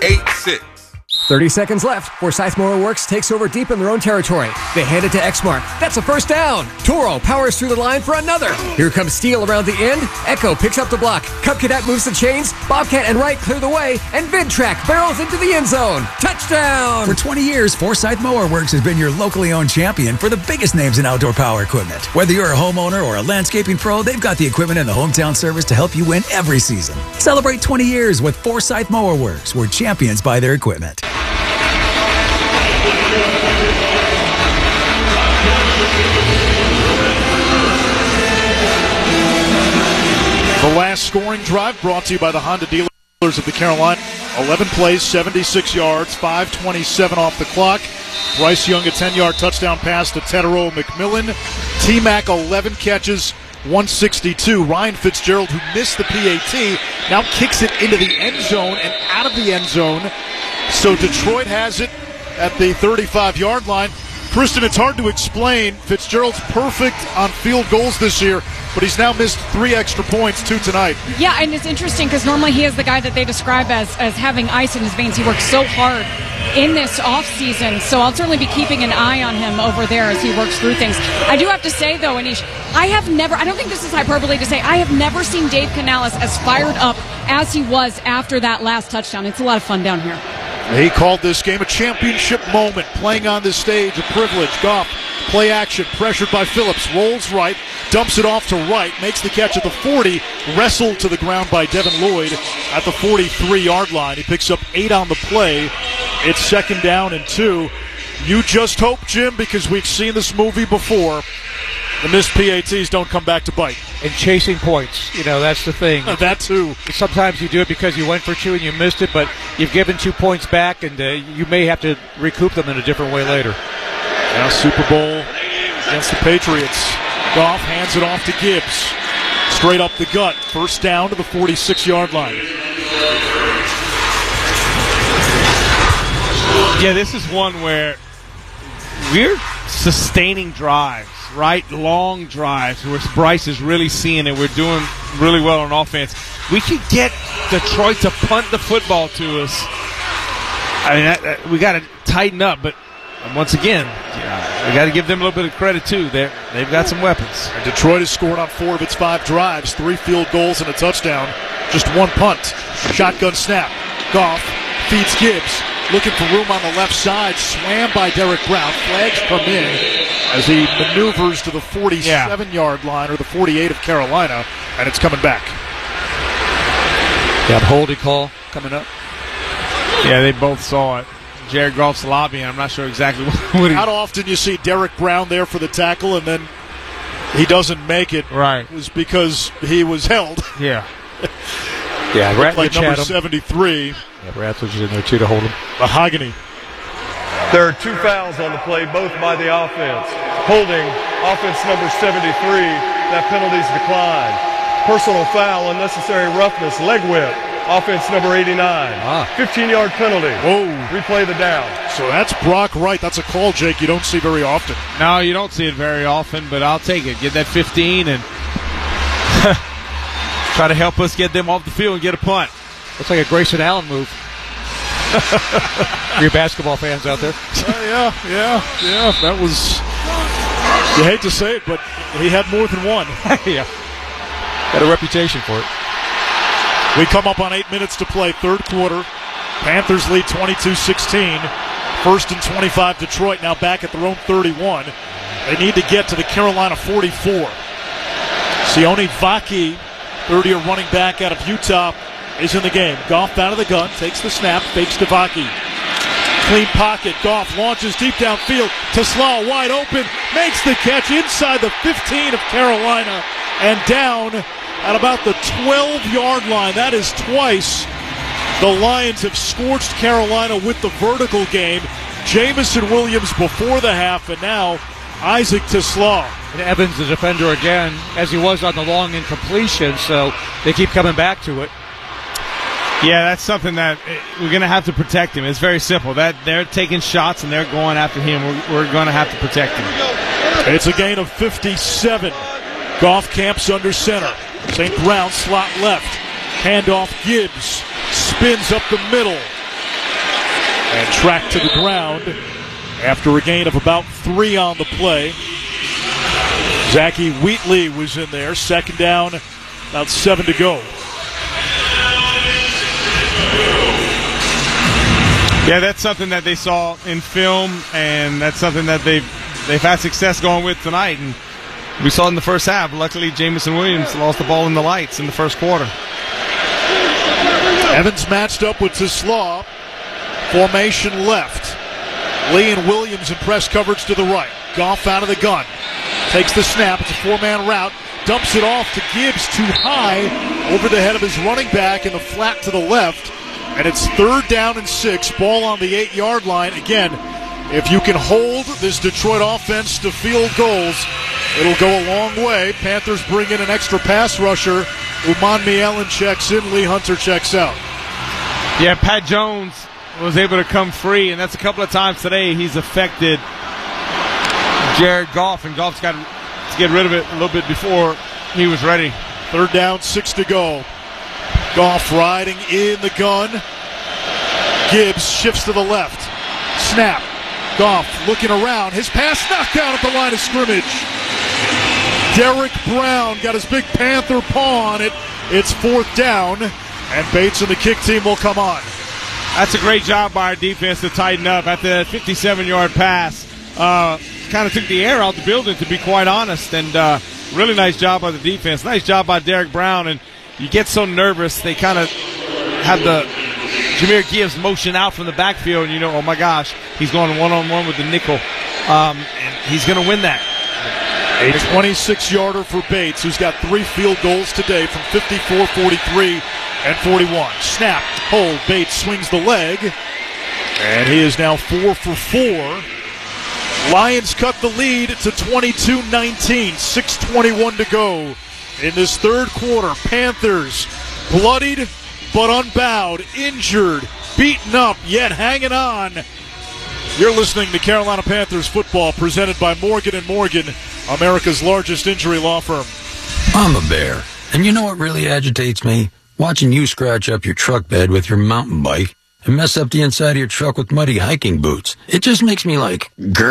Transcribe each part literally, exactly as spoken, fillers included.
eight six. thirty seconds left. Forsyth Mower Works takes over deep in their own territory. They hand it to Exmark. That's a first down. Toro powers through the line for another. Here comes Steele around the end. Echo picks up the block. Cub Cadet moves the chains. Bobcat and Wright clear the way. And VidTrack barrels into the end zone. Touchdown! For twenty years, Forsyth Mower Works has been your locally owned champion for the biggest names in outdoor power equipment. Whether you're a homeowner or a landscaping pro, they've got the equipment and the hometown service to help you win every season. Celebrate twenty years with Forsyth Mower Works, where champions buy their equipment. The last scoring drive brought to you by the Honda dealers of the Carolina. eleven plays, seventy-six yards, five twenty-seven off the clock. Bryce Young a ten-yard touchdown pass to Tedero McMillan. T-Mac eleven catches, one sixty-two. Ryan Fitzgerald, who missed the P A T, now kicks it into the end zone and out of the end zone. So Detroit has it at the thirty-five-yard line. Kristen, it's hard to explain. Fitzgerald's perfect on field goals this year, but he's now missed three extra points, two tonight. Yeah, and it's interesting because normally he is the guy that they describe as, as having ice in his veins. He works so hard in this offseason, so I'll certainly be keeping an eye on him over there as he works through things. I do have to say, though, Anish, I have never, I don't think this is hyperbole to say, I have never seen Dave Canales as fired up as he was after that last touchdown. It's a lot of fun down here. He called this game a championship moment, playing on this stage, a privilege. Goff, play action, pressured by Phillips, rolls right, dumps it off to right, makes the catch at the forty, wrestled to the ground by Devin Lloyd at the forty-three-yard line. He picks up eight on the play. It's second down and two. You just hope, Jim, because we've seen this movie before, the missed P A Ts don't come back to bite. And chasing points, you know, that's the thing. That too. Sometimes you do it because you went for two and you missed it, but you've given two points back, and uh, you may have to recoup them in a different way later. Now Super Bowl against the Patriots. Goff hands it off to Gibbs. Straight up the gut. First down to the forty-six-yard line. Yeah, this is one where we're sustaining drives, right? Long drives where Bryce is really seeing it. We're doing really well on offense. We could get Detroit to punt the football to us. I mean, that, that, we got to tighten up, but once again, yeah, we got to give them a little bit of credit too. They're, they've got some weapons. And Detroit has scored on four of its five drives, three field goals and a touchdown, just one punt. Shotgun snap. Goff feeds Gibbs. Looking for room on the left side. Swam by Derek Brown. Flags come in as he maneuvers to the forty-seven-yard line, or the forty-eight of Carolina, and it's coming back. Got a holding call coming up. Yeah, they both saw it. Jared Goff's lobbying. I'm not sure exactly what he... How often you see Derek Brown there for the tackle, and then he doesn't make it. Right. It was because he was held. Yeah. Yeah, Ratledge like number seventy-three. Yeah, Ratledge is in there too to hold him. Mahogany. There are two fouls on the play, both by the offense. Holding, offense number seventy-three, that penalty's declined. Personal foul, unnecessary roughness, leg whip, offense number eighty-nine. Ah. fifteen-yard penalty. Whoa. Replay the down. So that's Brock Wright. That's a call, Jake, you don't see very often. No, you don't see it very often, but I'll take it. Get that fifteen and try to help us get them off the field and get a punt. Looks like a Grayson Allen move. For your basketball fans out there. Uh, yeah, yeah, yeah. That was, you hate to say it, but he had more than one. Yeah. Got a reputation for it. We come up on eight minutes to play, third quarter. Panthers lead twenty-two sixteen. First and twenty-five, Detroit now back at their own thirty-one. They need to get to the Carolina forty-four. Sione Vaki, thirty-year running back out of Utah, is in the game. Goff out of the gun, takes the snap, fakes to Vaki. Clean pocket, Goff launches deep downfield. TeSlaa wide open, makes the catch inside the fifteen of Carolina and down at about the twelve-yard line. That is twice the Lions have scorched Carolina with the vertical game. Jamison Williams before the half, and now Isaac TeSlaa. And Evans, the defender again, as he was on the long incompletion, so they keep coming back to it. Yeah, that's something that we're going to have to protect him. It's very simple. That they're taking shots and they're going after him. We're, we're going to have to protect him. It's a gain of fifty-seven. Goff camps under center. Saint Brown slot left. Handoff Gibbs. Spins up the middle. and tracked to the ground after a gain of about three on the play. Zachy Wheatley was in there, second down, about seven to go. Yeah, that's something that they saw in film, and that's something that they've they've had success going with tonight. And we saw it in the first half. Luckily, Jamison Williams lost the ball in the lights in the first quarter. Evans matched up with Tislaw. Formation left. Lee and Williams in press coverage to the right. Goff out of the gun. Takes the snap. It's a four-man route. Dumps it off to Gibbs too high over the head of his running back in the flat to the left. And it's third down and six. Ball on the eight-yard line. Again, if you can hold this Detroit offense to field goals, it'll go a long way. Panthers bring in an extra pass rusher. Uman Mielen checks in. Lee Hunter checks out. Yeah, Pat Jones was able to come free, and that's a couple of times today he's affected Jared Goff, and Goff's got to get rid of it a little bit before he was ready. Third down, six to go. Goff riding in the gun. Gibbs shifts to the left. Snap. Goff looking around. His pass knocked down at the line of scrimmage. Derek Brown got his big Panther paw on it. It's fourth down, and Bates and the kick team will come on. That's a great job by our defense to tighten up. After that fifty-seven-yard pass, uh, kind of took the air out the building, to be quite honest, and uh, really nice job by the defense. Nice job by Derek Brown, and you get so nervous, they kind of have the Jahmyr Gibbs motion out from the backfield, and you know, oh my gosh, he's going one-on-one with the nickel, um, and he's going to win that. A twenty-six-yarder for Bates, who's got three field goals today from fifty-four, forty-three, and forty-one. Snap, hold, Bates swings the leg, and he is now four for four. Lions cut the lead to twenty-two nineteen, six twenty-one to go in this third quarter. Panthers bloodied but unbowed, injured, beaten up, yet hanging on. You're listening to Carolina Panthers football, presented by Morgan and Morgan, America's largest injury law firm. I'm a bear, and you know what really agitates me? Watching you scratch up your truck bed with your mountain bike and mess up the inside of your truck with muddy hiking boots. It just makes me like,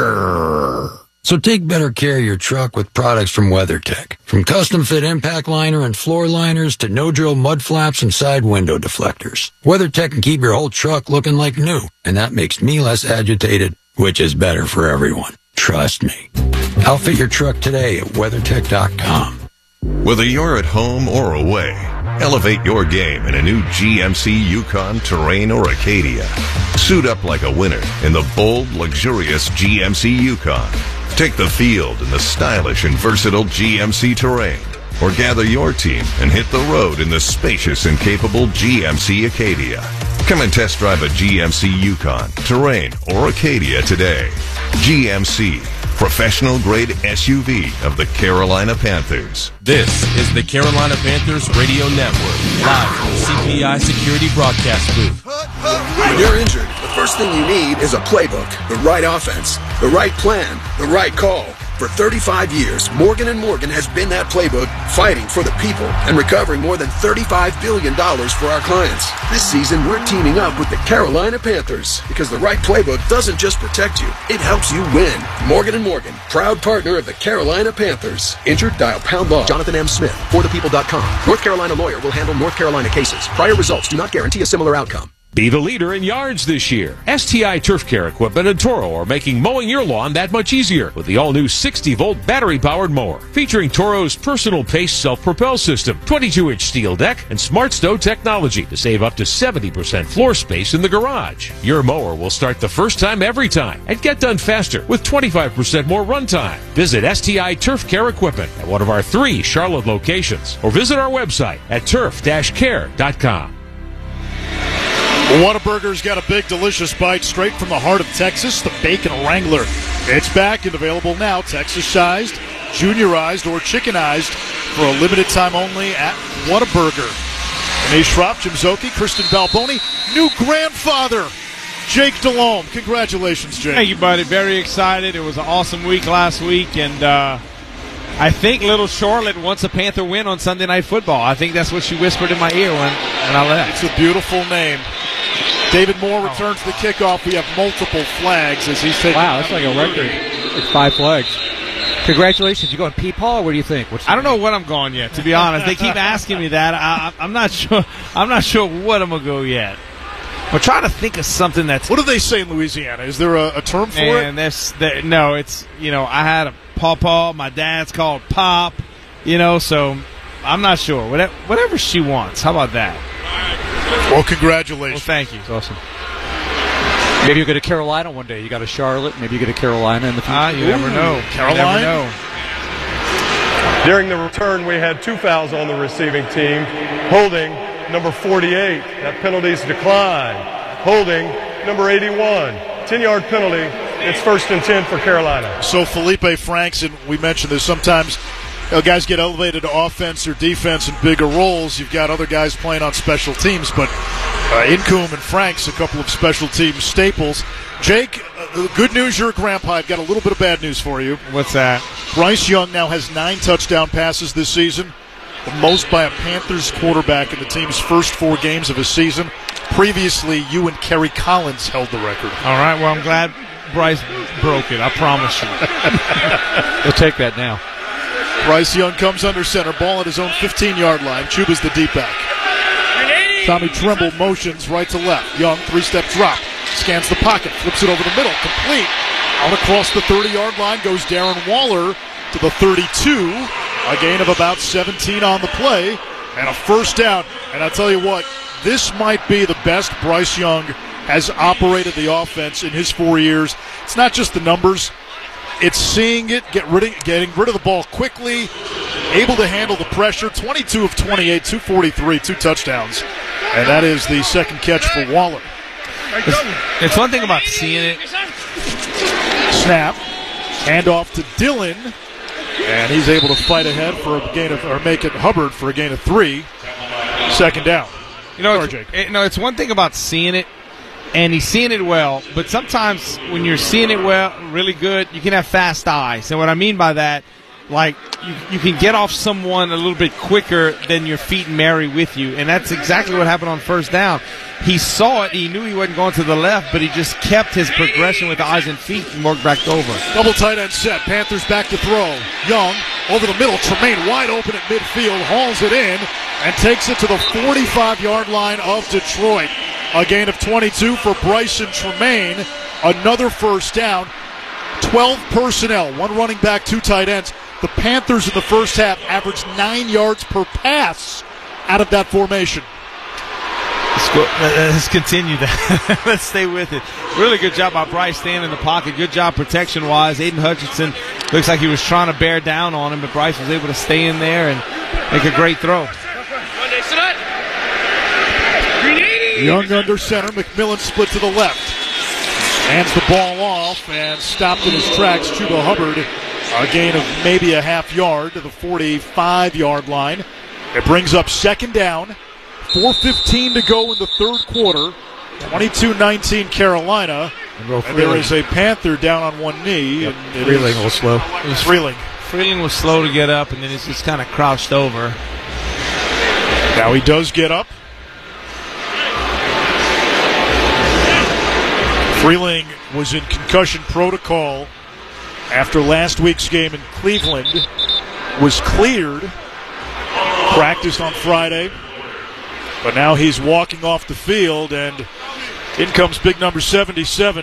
grrr. So take better care of your truck with products from WeatherTech. From custom-fit impact liner and floor liners to no-drill mud flaps and side window deflectors. WeatherTech can keep your whole truck looking like new, and that makes me less agitated, which is better for everyone. Trust me. Outfit your truck today at WeatherTech dot com. Whether you're at home or away, elevate your game in a new G M C Yukon, Terrain, or Acadia. Suit up like a winner in the bold, luxurious G M C Yukon. Take the field in the stylish and versatile G M C Terrain. Or gather your team and hit the road in the spacious and capable G M C Acadia. Come and test drive a G M C Yukon, Terrain, or Acadia today. G M C, professional-grade S U V of the Carolina Panthers. This is the Carolina Panthers Radio Network, live from the C P I Security Broadcast Booth. When you're injured, the first thing you need is a playbook, the right offense, the right plan, the right call. For thirty-five years, Morgan and Morgan has been that playbook, fighting for the people and recovering more than thirty-five billion dollars for our clients. This season, we're teaming up with the Carolina Panthers because the right playbook doesn't just protect you, it helps you win. Morgan and Morgan, proud partner of the Carolina Panthers. Injured? Dial pound law. Jonathan M. Smith, for the people dot com. North Carolina lawyer will handle North Carolina cases. Prior results do not guarantee a similar outcome. Be the leader in yards this year. S T I Turf Care Equipment and Toro are making mowing your lawn that much easier with the all-new sixty volt battery-powered mower featuring Toro's personal pace self-propel system, twenty-two inch steel deck, and Smart Stow technology to save up to seventy percent floor space in the garage. Your mower will start the first time every time and get done faster with twenty-five percent more runtime. Visit S T I Turf Care Equipment at one of our three Charlotte locations or visit our website at turf dash care dot com. Whataburger's got a big, delicious bite straight from the heart of Texas, the Bacon Wrangler. It's back and available now, Texas-sized, juniorized, or chickenized for a limited time only at Whataburger. Anish Schropp, Jim Zoki, Kristen Balboni, new grandfather, Jake Delhomme. Congratulations, Jake. Thank you, buddy. Very excited. It was an awesome week last week, and uh, I think little Charlotte wants a Panther win on Sunday Night Football. I think that's what she whispered in my ear when, when I left. It's a beautiful name. David Moore returns the kickoff. We have multiple flags as he's taking. Wow, that's like a record. It's five flags. Congratulations. You going Peepaw, or what do you think? What's I don't know what I'm going yet, to be honest. They keep asking me that. I, I'm not sure. I'm not sure what I'm gonna go yet. I'm trying to think of something that's. What do they say in Louisiana? Is there a, a term for and it? That's that, no. It's you know I had a pawpaw. My dad's called Pop. You know, so I'm not sure. Whatever, whatever she wants. How about that? Well, congratulations. Well, thank you. That's awesome. Maybe you go to Carolina one day. You got a Charlotte. Maybe you go to Carolina in the future. Ah, you Ooh, never know. Carolina. You never know. During the return, we had two fouls on the receiving team. Holding number forty-eight. That penalty's declined. Holding number eighty-one. ten-yard penalty. It's first and ten for Carolina. So Felipe Franks, and we mentioned this sometimes. You know, guys get elevated to offense or defense in bigger roles. You've got other guys playing on special teams, but uh, Incoom and Franks, a couple of special team staples. Jake, uh, good news, you're a grandpa. I've got a little bit of bad news for you. What's that? Bryce Young now has nine touchdown passes this season, the most by a Panthers quarterback in the team's first four games of a season. Previously, you and Kerry Collins held the record. All right, well, I'm glad Bryce broke it. I promise you. We'll take that now. Bryce Young comes under center, ball at his own fifteen-yard line. Chuba's the deep back. Tommy Tremble motions right to left. Young, three-step drop. Scans the pocket, flips it over the middle. Complete. Out across the thirty-yard line goes Darren Waller to the thirty-two. A gain of about seventeen on the play. And a first down. And I'll tell you what, this might be the best Bryce Young has operated the offense in his four years. It's not just the numbers. It's seeing it, get rid of, getting rid of the ball quickly, able to handle the pressure. twenty-two of twenty-eight, two forty-three, two touchdowns. And that is the second catch for Waller. It's, it's one thing about seeing it. Snap. Handoff to Dillon. And he's able to fight ahead for a gain of, or make it Hubbard for a gain of three. Second down. You know, Sorry, it's, it, no, it's one thing about seeing it. And he's seeing it well, but sometimes when you're seeing it well, really good, you can have fast eyes. And what I mean by that, like you, you can get off someone a little bit quicker than your feet marry with you. And that's exactly what happened on first down. He saw it, he knew he wasn't going to the left, but he just kept his progression with the eyes and feet and worked back over. Double tight end set. Panthers back to throw. Young over the middle. Tremaine wide open at midfield. Hauls it in and takes it to the forty-five-yard line of Detroit. A gain of twenty-two for Bryson Tremaine. Another first down. twelve personnel. One running back, two tight ends. The Panthers in the first half averaged nine yards per pass out of that formation. Let's, go, let's continue that. Let's stay with it. Really good job by Bryce staying in the pocket. Good job protection-wise. Aiden Hutchinson looks like he was trying to bear down on him, but Bryce was able to stay in there and make a great throw. Young under center. McMillan split to the left. Hands the ball off and stopped in his tracks. Chuba Hubbard, a gain of maybe a half yard to the forty-five-yard line. It brings up second down. four fifteen to go in the third quarter. twenty-two nineteen Carolina. And, and there is a Panther down on one knee. Yep. And it Freeling is a little slow. It was Freeling. Freeling was slow to get up, and then he's just kind of crouched over. Now he does get up. Freeling was in concussion protocol after last week's game in Cleveland. Was cleared. Practiced on Friday. But now he's walking off the field, and in comes big number seventy-seven.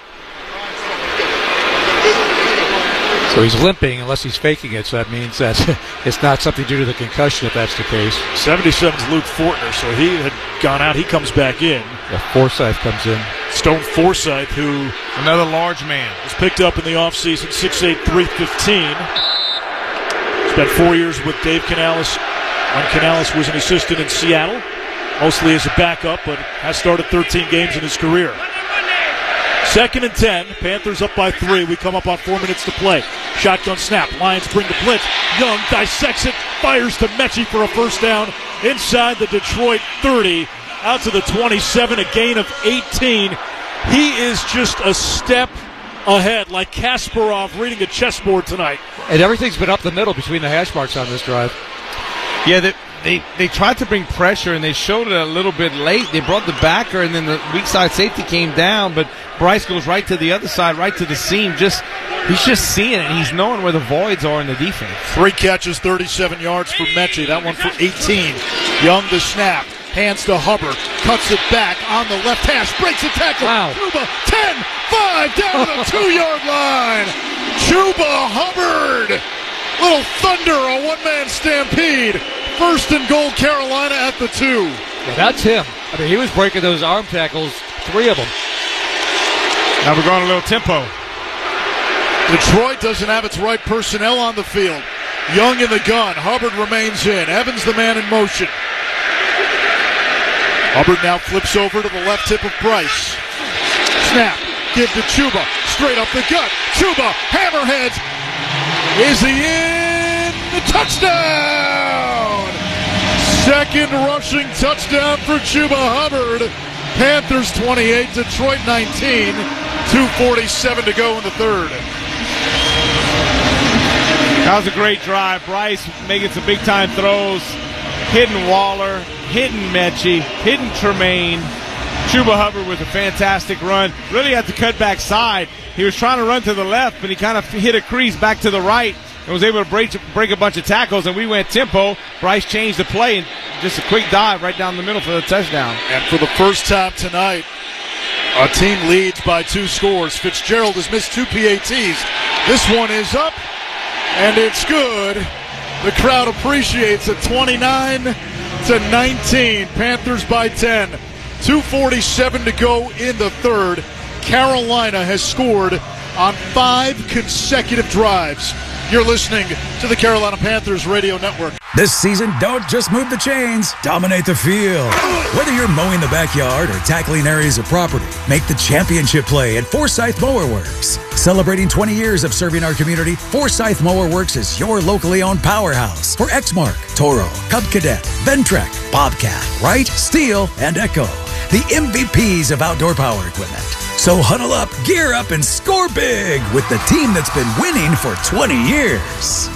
So he's limping unless he's faking it, so that means that it's not something due to the concussion if that's the case. seventy-seven's Luke Fortner, so he had gone out. He comes back in. Yeah, Forsythe comes in. Stone Forsythe, who another large man, was picked up in the offseason, six eight, three fifteen. Spent four years with Dave Canales when Canales was an assistant in Seattle, mostly as a backup, but has started thirteen games in his career. Second and ten, Panthers up by three. We come up on four minutes to play. Shotgun snap, Lions bring the blitz. Young dissects it, fires to Mechie for a first down inside the Detroit thirty. Out to the twenty-seven, a gain of eighteen. He is just a step ahead, like Kasparov reading a chessboard tonight. And everything's been up the middle between the hash marks on this drive. Yeah, the, they, they tried to bring pressure, and they showed it a little bit late. They brought the backer, and then the weak side safety came down, but Bryce goes right to the other side, right to the seam. Just He's just seeing it. He's knowing where the voids are in the defense. Three catches, thirty-seven yards for Mechie. That one for eighteen. Young to snap. Hands to Hubbard. Cuts it back on the left hash. Breaks the tackle. Wow. Chuba, ten five down to the two-yard line. Chuba Hubbard. Little thunder, a one-man stampede. First and goal, Carolina at the two. Yeah, that's him. I mean, he was breaking those arm tackles, three of them. Now we're going a little tempo. Detroit doesn't have its right personnel on the field. Young in the gun. Hubbard remains in. Evans the man in motion. Hubbard now flips over to the left hip of Bryce. Snap. Give to Chuba. Straight up the gut. Chuba. Hammerheads. Is he in? The touchdown! Second rushing touchdown for Chuba Hubbard. Panthers twenty-eight, Detroit nineteen. two forty-seven to go in the third. That was a great drive. Bryce making some big-time throws. Hitting Waller, hitting Mechie, hitting Tremaine. Chuba Hubbard with a fantastic run. Really had to cut back side. He was trying to run to the left, but he kind of hit a crease back to the right and was able to break, break a bunch of tackles, and we went tempo. Bryce changed the play, and just a quick dive right down the middle for the touchdown. And for the first time tonight, a team leads by two scores. Fitzgerald has missed two P A Ts. This one is up, and it's good. The crowd appreciates it. twenty-nine to nineteen. Panthers by ten. two forty-seven to go in the third. Carolina has scored on five consecutive drives. You're listening to the Carolina Panthers Radio Network. This season, don't just move the chains, dominate the field. Whether you're mowing the backyard or tackling areas of property, make the championship play at Forsyth Mower Works. Celebrating twenty years of serving our community, Forsyth Mower Works is your locally owned powerhouse for Exmark, Toro, Cub Cadet, Ventrek, Bobcat, Wright, Steel, and Echo. The M V Ps of outdoor power equipment. So huddle up, gear up, and score big with the team that's been winning for twenty years.